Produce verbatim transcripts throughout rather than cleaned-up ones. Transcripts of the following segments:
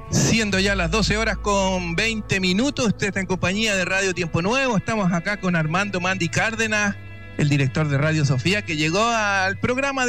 Siendo ya las doce horas con veinte minutos, usted está en compañía de Radio Tiempo Nuevo. Estamos acá con Armando Mandy Cárdenas, el director de Radio Sofía, que llegó al programa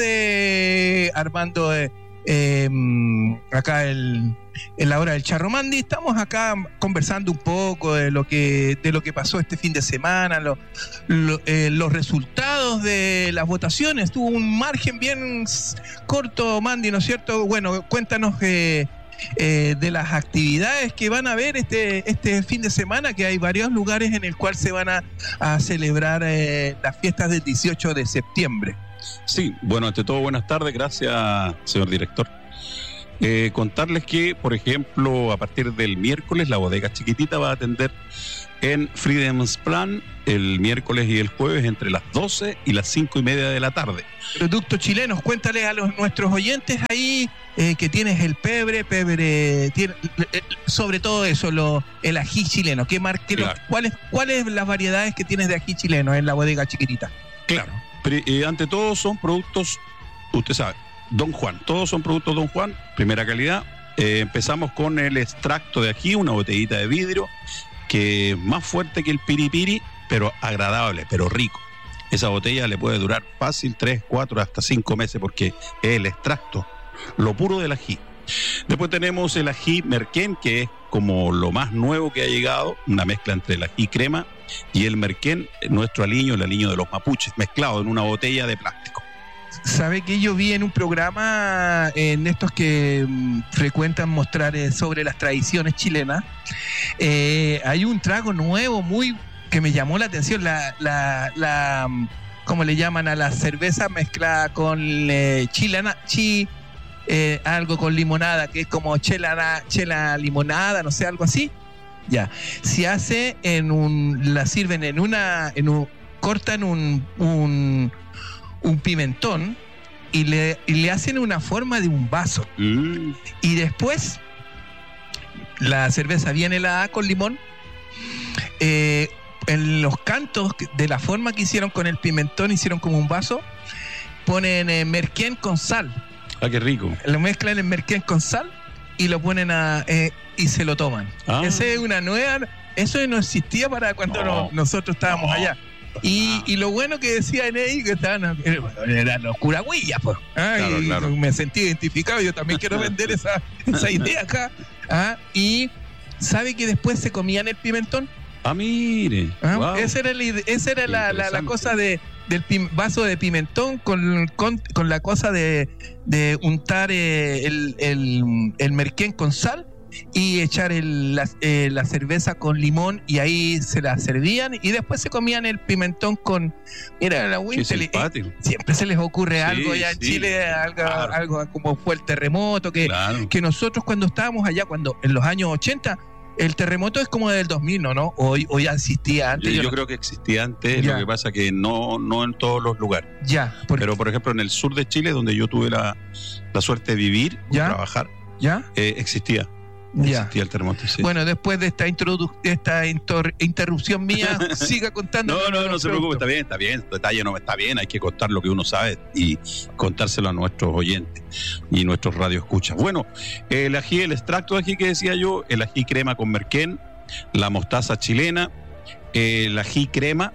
de Armando eh, eh, acá el, en la hora del Charro Mandy. Estamos acá conversando un poco de lo que de lo que pasó este fin de semana, lo, lo, eh, los resultados de las votaciones. Tuvo un margen bien corto, Mandy, ¿no es cierto? Bueno, cuéntanos eh, Eh, de las actividades que van a haber este, este fin de semana, que hay varios lugares en el cual se van a, a celebrar eh, las fiestas del dieciocho de septiembre. Sí, bueno, ante todo, buenas tardes, gracias, señor director. Eh, contarles que, por ejemplo, a partir del miércoles, la bodega chiquitita va a atender en Freedom's Plan el miércoles y el jueves entre las doce y las cinco y media de la tarde. Productos chilenos, cuéntales a los nuestros oyentes ahí eh, que tienes el pebre, pebre, tiene, eh, sobre todo eso, lo, el ají chileno. ¿Qué mar, qué Claro. lo, ¿Cuáles cuáles las variedades que tienes de ají chileno en la bodega chiquitita? Claro. Pero, eh, ante todo son productos, usted sabe, Don Juan, todos son productos Don Juan, primera calidad. Eh, empezamos con el extracto de ají, una botellita de vidrio, que es más fuerte que el piripiri, pero agradable, pero rico. Esa botella le puede durar fácil tres, cuatro, hasta cinco meses porque es el extracto, lo puro del ají. Después tenemos el ají merquén, que es como lo más nuevo que ha llegado, una mezcla entre el ají crema y el merquén, nuestro aliño, el aliño de los mapuches, mezclado en una botella de plástico. Sabe que yo vi en un programa, en estos que mm, frecuentan mostrar eh, sobre las tradiciones chilenas, eh, hay un trago nuevo muy que me llamó la atención, la, la, la mm, ¿cómo le llaman a la cerveza mezclada con eh, chilana, chi, eh, algo con limonada, que es como chela, chela limonada, no sé, algo así? Ya, se hace en un, la sirven en una, en un, cortan un, un un pimentón y le, y le hacen una forma de un vaso. Mm. Y después la cerveza viene helada con limón. Eh, en los cantos de la forma que hicieron con el pimentón, hicieron como un vaso, ponen eh, merquén con sal. Ah, qué rico. Lo mezclan en merquén con sal y lo ponen a eh, y se lo toman. Ah. Esa es una nueva. Eso no existía para cuando No. no, nosotros estábamos No. allá. Y, y lo bueno que decían ahí que estaban eran los curagüillas, pues. Ah, Claro, y claro. me sentí identificado. Yo también quiero vender esa, esa idea acá. Ah, y ¿sabe que después se comían el pimentón? Ah, mire. Ah, Wow. Esa era, la, ide- esa era la, la, la Interesante. cosa de, del pim- vaso de pimentón con, con, con la cosa de, de untar eh, el, el, el merquén con sal y echar el, la, eh, la cerveza con limón, y ahí se la servían y después se comían el pimentón con... Mira, la Qué Winter, eh, simpático. siempre se les ocurre Sí, algo allá en sí, Chile, algo, claro. algo como fue el terremoto, que, Claro. que nosotros cuando estábamos allá, cuando en los años ochenta, el terremoto es como del dos mil, ¿no? ¿no? O, o ya existía antes. Yo, yo yo no- creo que existía antes, Ya. lo que pasa que no, no en todos los lugares. Ya, porque, Pero, por ejemplo, en el sur de Chile, donde yo tuve la, la suerte de vivir, Ya. trabajar, ¿ya? eh, existía. Ya. Existía el terremoto, sí. Bueno, después de esta, introdu- esta intor- interrupción mía, siga contando. No, no, no se preocupe, está bien, está bien, el detalle no está bien, hay que contar lo que uno sabe y contárselo a nuestros oyentes y nuestros radioescuchas. Bueno, el ají, el extracto de ají que decía yo, el ají crema con merquén, la mostaza chilena, el ají crema,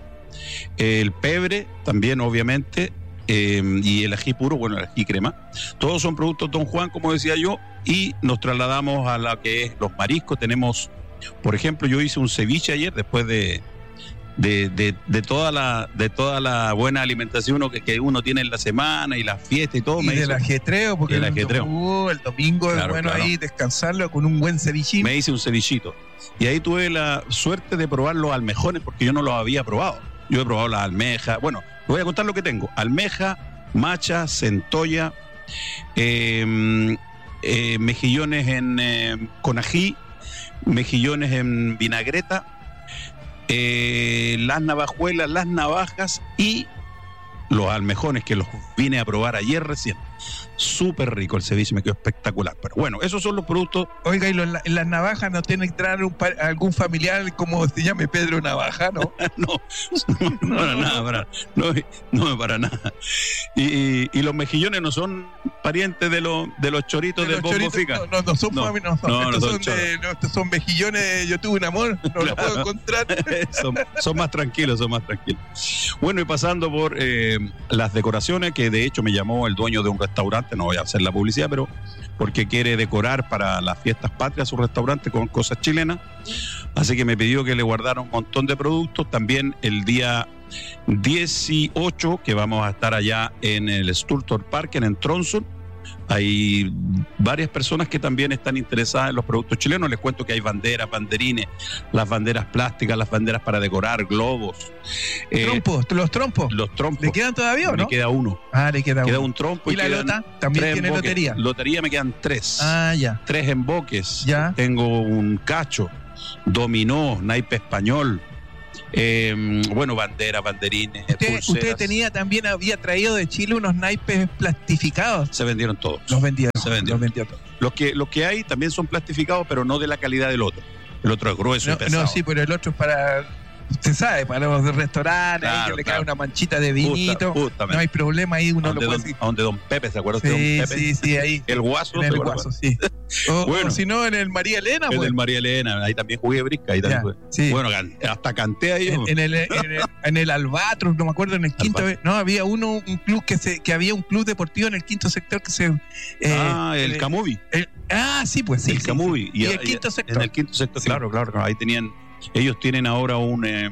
el pebre también obviamente, eh, y el ají puro, bueno, el ají crema. Todos son productos Don Juan, como decía yo, y nos trasladamos a la que es los mariscos. Tenemos, por ejemplo, yo hice un ceviche ayer después de, de, de, de toda la de toda la buena alimentación uno que, que uno tiene en la semana y las fiestas y todo. Y me del hizo- ajetreo, porque El el, ajetreo. domingo, el domingo es Claro, bueno claro. ahí descansarlo con un buen cevichín. me hice un cevichito. Y ahí tuve la suerte de probar los almejones porque yo no los había probado. Yo he probado las almejas. Bueno, le voy a contar lo que tengo. Almeja, macha, centolla, eh, eh, mejillones en, eh, con ají, mejillones en vinagreta, eh, las navajuelas, las navajas y los almejones que los vine a probar ayer recién. súper rico, el ceviche me quedó espectacular. Pero bueno, esos son los productos. Oiga, y los, en las navajas no tiene que entrar un, algún familiar como se llame Pedro Navaja, ¿no? no, no, no, para nada, para, no, no para nada. Y, y, y los mejillones no son parientes de, los de los choritos de del Bombo Fica. No, no, no son no, familia, no son, no, estos, no son son de, no, estos son mejillones, yo tuve un amor, no claro. Lo puedo encontrar. son, son más tranquilos, son más tranquilos. Bueno, y pasando por eh, las decoraciones, que de hecho me llamó el dueño de un restaurante, no voy a hacer la publicidad, pero porque quiere decorar para las fiestas patrias su restaurante con cosas chilenas, así que me pidió que le guardara un montón de productos. También el día dieciocho, que vamos a estar allá en el Sturtor Park, en Tronson, hay varias personas que también están interesadas en los productos chilenos. Les cuento que hay banderas, banderines, las banderas plásticas, las banderas para decorar, globos. ¿Trompos? Eh, ¿Los trompos? Los trompos. ¿Le quedan todavía o no? Me queda uno. Ah, le queda, queda uno. un trompo. ¿Y, y la lota? ¿También tiene emboques. lotería? Lotería me quedan tres. Ah, ya. Tres emboques. Ya. Tengo un cacho, dominó, naipe español. Eh, bueno, banderas, banderines, usted, usted tenía también, había traído de Chile unos naipes plastificados. Se vendieron todos. Los vendieron. Se vendieron. Los vendieron todos. Los que, los que hay también son plastificados, pero no de la calidad del otro. El otro es grueso no, y pesado. No, sí, pero el otro es para... Usted sabe, para los restaurantes, claro, ahí que le claro. cae una manchita de vinito, Justa, no hay problema, ahí uno lo puede decir. A donde Don Pepe, ¿se acuerda sí, usted de Don Pepe? Sí, sí, ahí. El Guaso. En el Guaso, sí. O, bueno, o si no, en el María Elena. En pues. el María Elena, ahí también jugué brisca. Ahí también jugué. Sí. Bueno, hasta canté ahí. En, en, el, en, el, en el Albatros, no me acuerdo, en el quinto, Albatros. No, había uno, un club que se, que había un club deportivo en el quinto sector que se... Eh, ah, el, el Camubi. El, ah, sí, pues sí. El sí, Camubi. Sí. Y, y el quinto sector. En el quinto sector, sí. claro, claro, ahí tenían, ellos tienen ahora un... Eh,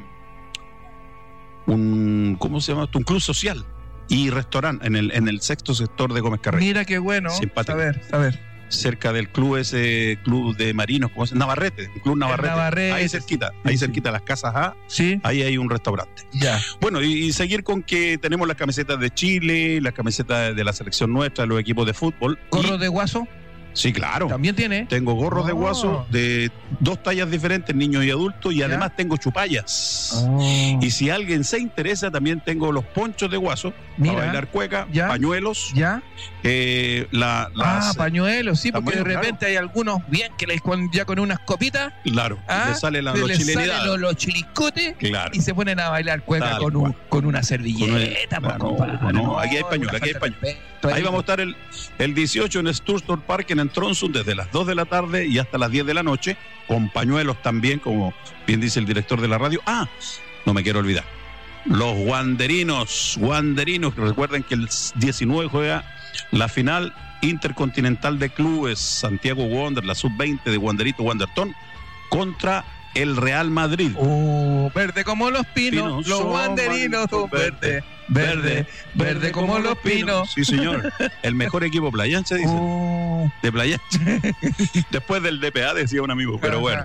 un ¿cómo se llama esto? Un club social y restaurante en el en el sexto sector de Gómez Carrera. Mira qué bueno. Simpático. Saber, saber. Cerca del club ese club de marinos, ¿cómo se llama? Navarrete, el club Navarrete. Navarrete. Ahí cerquita, ahí sí, cerquita sí. Las casas A. Sí. Ahí hay un restaurante. Ya. Bueno, y, y seguir con que tenemos las camisetas de Chile, las camisetas de la selección nuestra, los equipos de fútbol. ¿Gorros de Guaso? Sí, claro. ¿También tiene? Tengo gorros oh. de Guaso de dos tallas diferentes, niños y adultos, y ¿ya? Además tengo chupallas. Oh. Y si alguien se interesa, también tengo los ponchos de Guaso, Mira. Para bailar cueca, ¿Ya? Pañuelos. ¿Ya? Eh, la, las, ah, pañuelos, sí, porque de repente claro. hay algunos bien que les con, ya con unas copitas. Claro, ¿ah? les sale la, los les chilenidades. Sale los, los chiliscotes claro. Y se ponen a bailar cueca con, un, con una servilleta. Con el, claro, no, no, aquí hay pañuelo, aquí hay pañuelo. Ahí vamos a estar el, el dieciocho en Sturtor Park en Tronson desde las dos de la tarde y hasta las diez de la noche, con pañuelos también, como bien dice el director de la radio. Ah, no me quiero olvidar. Los Wanderinos, Wanderinos, que recuerden que el diecinueve juega la final intercontinental de clubes Santiago Wander, la sub veinte de Wanderito Wanderton, contra el Real Madrid. Oh, verde como los pinos, pinos los Wanderinos son verde, verde, verde, verde como, como los pinos. pinos. Sí, señor. El mejor equipo playanche, dice. Oh. De playanche. Después del D P A, decía un amigo, pero bueno.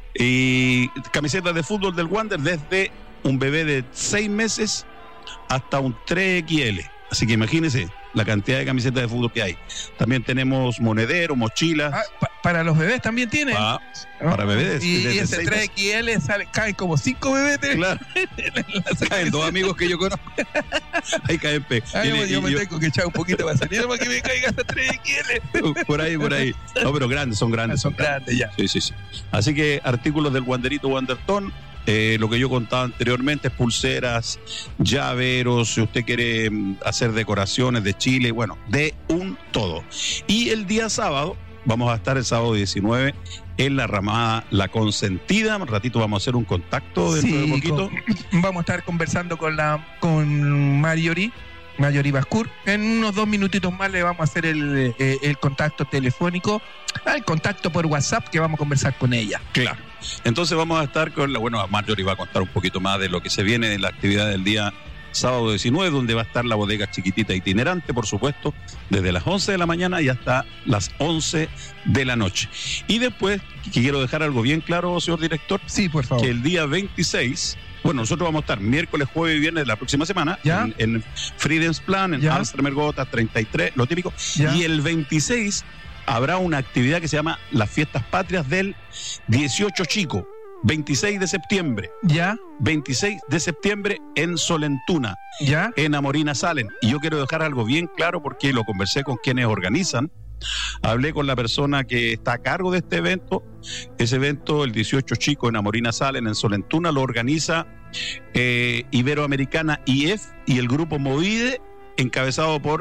Y camisetas de fútbol del Wander desde un bebé de seis meses hasta un tres equis ele. Así que imagínense la cantidad de camisetas de fútbol que hay. También tenemos monederos, mochilas. Ah, pa para los bebés también tienen. Pa para bebés. Y, y ese tres equis ele sale, caen como cinco bebés. Claro. Caen dos amigos que yo conozco. Ahí caen pe. Ay, y, yo y me yo... tengo que echar un poquito para salir para que me caiga hasta tres equis ele. Por ahí, por ahí. No, pero grandes, son grandes. Son, son grandes, ya. Sí, sí, sí. Así que artículos del Wanderito Wanderton. Eh, lo que yo contaba anteriormente, pulseras, llaveros, si usted quiere hacer decoraciones de Chile, bueno, de un todo. Y el día sábado, vamos a estar el sábado diecinueve en la ramada La Consentida. Un ratito vamos a hacer un contacto dentro sí, de poquito. Con, vamos a estar conversando con la con Marjorie, Marjorie Bascour. En unos dos minutitos más le vamos a hacer el, eh, el contacto telefónico, el contacto por WhatsApp, que vamos a conversar con ella. Claro. Entonces vamos a estar con la, bueno, Marjorie va a contar un poquito más de lo que se viene de la actividad del día sábado diecinueve, donde va a estar la bodega chiquitita itinerante, por supuesto, desde las once de la mañana y hasta las once de la noche. Y después, quiero dejar algo bien claro, señor director. Sí, por favor. Que el día veintiséis, bueno, nosotros vamos a estar miércoles, jueves y viernes de la próxima semana en, en Freedom's Plan, en Amsterdam Gotha treinta y tres, lo típico. ¿Ya? Y el veintiséis habrá una actividad que se llama las Fiestas Patrias del dieciocho Chico. veintiséis de septiembre. ¿Ya? veintiséis de septiembre en Solentuna, ¿Ya? en Amorina Salen. Y yo quiero dejar algo bien claro porque lo conversé con quienes organizan. Hablé con la persona que está a cargo de este evento. Ese evento, el dieciocho Chico en Amorina Salen, en Solentuna, lo organiza eh, Iberoamericana I F y el grupo Movide, encabezado por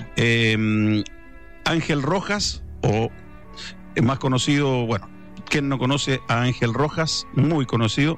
eh, Ángel Rojas, o más conocido, bueno, ¿quién no conoce a Ángel Rojas? Muy conocido.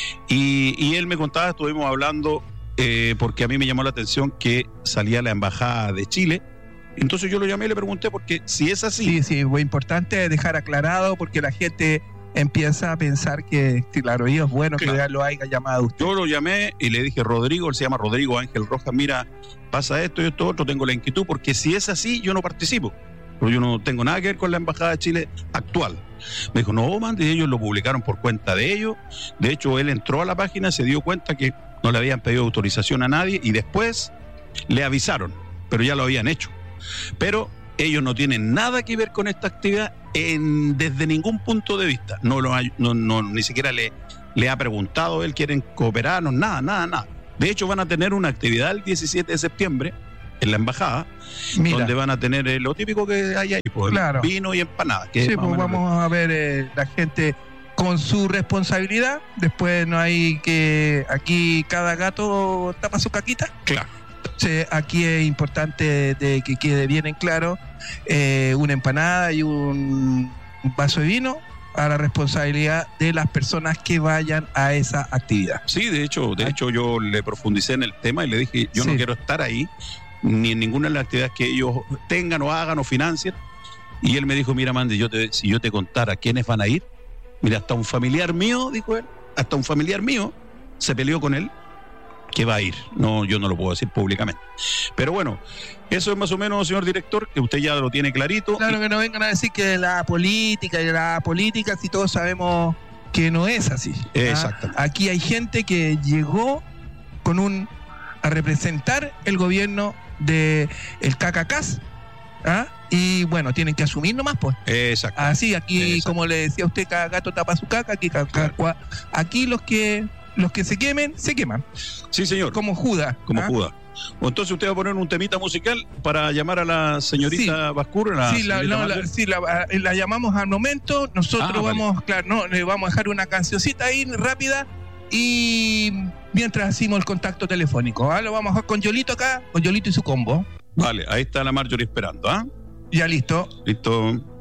Y, y él me contaba, estuvimos hablando, eh, porque a mí me llamó la atención que salía la Embajada de Chile. Entonces yo lo llamé y le pregunté, porque si es así... Sí, sí, muy importante dejar aclarado, porque la gente empieza a pensar que, claro, y es bueno claro. que ya lo haya llamado usted. Yo lo llamé y le dije, Rodrigo, él se llama Rodrigo Ángel Rojas, mira, pasa esto y esto otro, tengo la inquietud, porque si es así, yo no participo. Porque yo no tengo nada que ver con la Embajada de Chile actual. Me dijo, no, man, ellos lo publicaron por cuenta de ellos. De hecho, él entró a la página, se dio cuenta que no le habían pedido autorización a nadie y después le avisaron, pero ya lo habían hecho. Pero ellos no tienen nada que ver con esta actividad en, desde ningún punto de vista. No, lo hay, no, no ni siquiera le, le ha preguntado, él quieren cooperarnos, nada, nada, nada. De hecho, van a tener una actividad el diecisiete de septiembre en la embajada, Mira. donde van a tener eh, lo típico que hay ahí, pues, claro. vino y empanadas. Que sí, pues vamos que... a ver eh, la gente con su responsabilidad. Después no hay que... Aquí cada gato tapa su caquita. Claro. Entonces, aquí es importante de que quede bien en claro eh, una empanada y un vaso de vino a la responsabilidad de las personas que vayan a esa actividad. Sí, de hecho, de hecho yo le profundicé en el tema y le dije, yo sí. no quiero estar ahí ni en ninguna de las actividades que ellos tengan o hagan o financien. Y él me dijo, mira, Mandy, yo te, si yo te contara quiénes van a ir, mira, hasta un familiar mío, dijo él, hasta un familiar mío se peleó con él que va a ir. No, yo no lo puedo decir públicamente. Pero bueno, eso es más o menos, señor director, que usted ya lo tiene clarito. Claro, que no vengan a decir que la política y la política, si todos sabemos que no es así. Exacto. ¿Ah? Aquí hay gente que llegó con un a representar el gobierno de el CACACAS, ¿ah? Y bueno, tienen que asumir nomás, pues. Exacto. Así, aquí, Exacto. como le decía usted, cada gato tapa su caca, aquí, caca, claro. aquí los que los que se quemen, se queman. Sí, señor. Como Judas. Como ¿ah? Judas. Entonces usted va a poner un temita musical para llamar a la señorita sí. Bascur. La sí, la, no, la, sí la, la llamamos al momento. Nosotros ah, vamos, vale. claro, no, le vamos a dejar una cancioncita ahí rápida y mientras hacemos el contacto telefónico. ¿ah? Lo vamos a dejar con Yolito acá, con Yolito y su combo. Vale, ahí está la Marjorie esperando, ¿ah? Ya listo. Listo.